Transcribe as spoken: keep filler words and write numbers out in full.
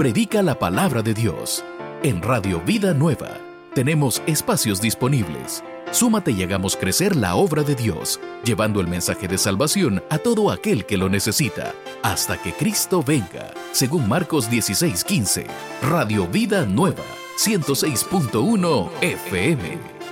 predica la palabra de Dios. En Radio Vida Nueva tenemos espacios disponibles. Súmate y hagamos crecer la obra de Dios, llevando el mensaje de salvación a todo aquel que lo necesita, hasta que Cristo venga, según Marcos dieciséis quince. Radio Vida Nueva, ciento seis punto uno F M.